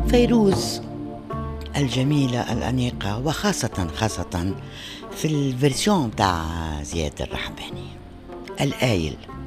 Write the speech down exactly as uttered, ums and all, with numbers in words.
فيروز الجميلة الأنيقة، وخاصة خاصة في الفيرسيون تاع زياد الرحباني الآيل.